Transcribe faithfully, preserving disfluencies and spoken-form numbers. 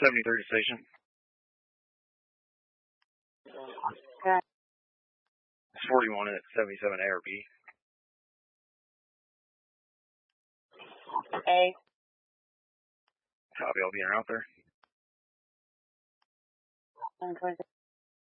seventy-third station. Okay. It's forty-one at seventy-seven A or B. A. Copy, I'll be en route there. one twenty-six.